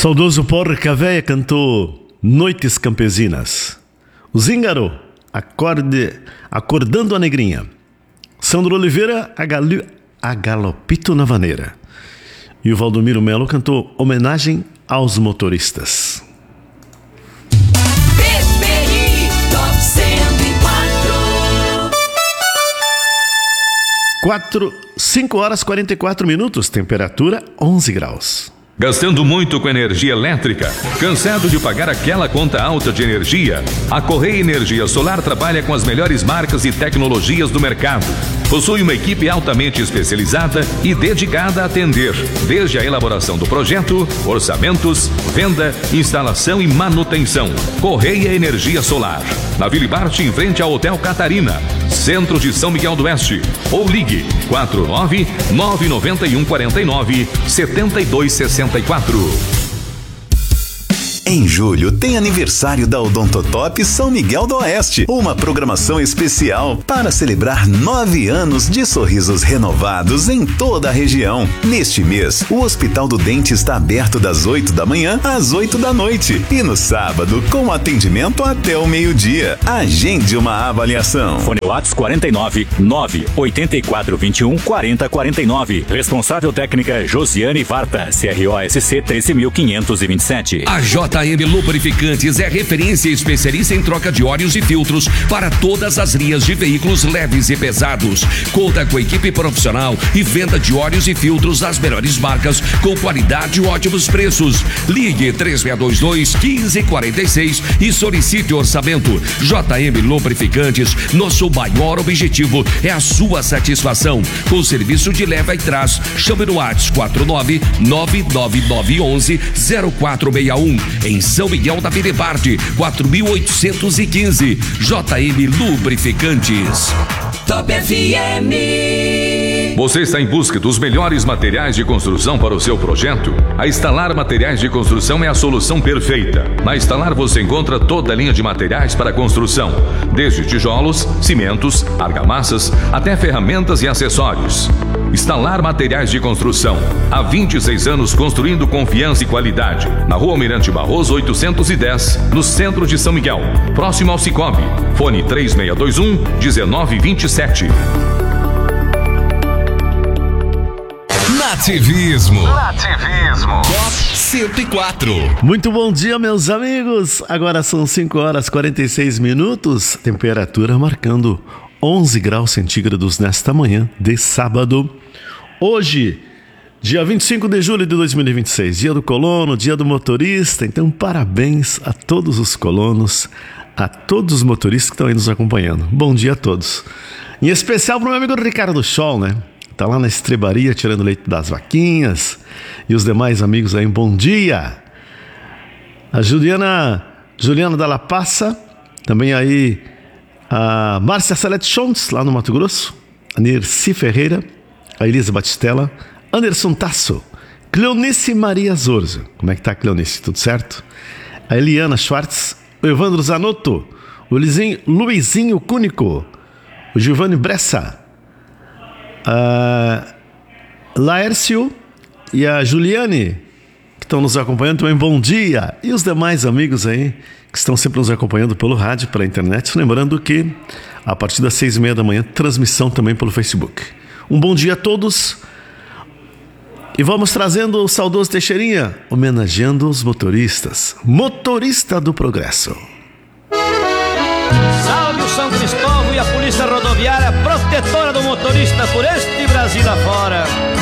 Saudoso Porca Véia cantou Noites Campesinas. O Zíngaro, Acordando a Negrinha. Sandro Oliveira, a Galopito na Vaneira. E o Valdomiro Melo cantou Homenagem aos Motoristas. 5 horas e 44 minutos, temperatura 11 graus. Gastando muito com energia elétrica? Cansado de pagar aquela conta alta de energia? A Correia Energia Solar trabalha com as melhores marcas e tecnologias do mercado. Possui uma equipe altamente especializada e dedicada a atender, desde a elaboração do projeto, orçamentos, venda, instalação e manutenção. Correia Energia Solar. Na Vila Bart, em frente ao Hotel Catarina, centro de São Miguel do Oeste. Ou ligue 49-99149-7264. Em julho tem aniversário da Odontotop São Miguel do Oeste. Uma programação especial para celebrar 9 anos de sorrisos renovados em toda a região. Neste mês, o Hospital do Dente está aberto das 8 da manhã às 8 da noite. E no sábado, com atendimento até o meio-dia. Agende uma avaliação. Fone WhatsApp 49 98421 4049. Responsável técnica Josiane Varta, CROSC 13.527. A JM Lubrificantes é referência especialista em troca de óleos e filtros para todas as linhas de veículos leves e pesados. Conta com equipe profissional e venda de óleos e filtros das melhores marcas com qualidade e ótimos preços. Ligue 3622-1546 e solicite orçamento. JM Lubrificantes, nosso maior objetivo é a sua satisfação. Com serviço de leva e trás, chame no WhatsApp 49-99911-0461. Em São Miguel da Vila Bart, 4815. JM Lubrificantes. Top FM. Você está em busca dos melhores materiais de construção para o seu projeto? A Instalar Materiais de Construção é a solução perfeita. Na Instalar você encontra toda a linha de materiais para construção, desde tijolos, cimentos, argamassas, até ferramentas e acessórios. Instalar Materiais de Construção. Há 26 anos construindo confiança e qualidade. Na Rua Almirante Barroso 810, no centro de São Miguel, próximo ao Cicobi. Fone 3621-1927. Nativismo. Top 104. Muito bom dia, meus amigos. Agora são 5 horas e 46 minutos. Temperatura marcando 11 graus centígrados nesta manhã de sábado. Hoje, dia 25 de julho de 2026, dia do colono, dia do motorista. Então, parabéns a todos os colonos, a todos os motoristas que estão aí nos acompanhando. Bom dia a todos. Em especial para o meu amigo Ricardo Scholl, né? Tá lá na estrebaria tirando leite das vaquinhas. E os demais amigos aí, bom dia. A Juliana Dalla Passa, também aí a Márcia Salete Schontes, lá no Mato Grosso. A Nerci Ferreira, a Elisa Batistella, Anderson Tasso, Cleonice Maria Zorzo. Como é que tá, Cleonice? Tudo certo? A Eliana Schwartz, o Evandro Zanotto, o Luizinho Cúnico, o Giovanni Bressa, a Laércio e a Juliane, que estão nos acompanhando também, bom dia. E os demais amigos aí, que estão sempre nos acompanhando pelo rádio, pela internet. Lembrando que, a partir das 6h30 da manhã, transmissão também pelo Facebook. Um bom dia a todos. E vamos trazendo o saudoso Teixeirinha, homenageando os motoristas. Motorista do Progresso. Salve o São Cristóvão e a Polícia Rodoviária, protetora do motorista por este Brasil afora.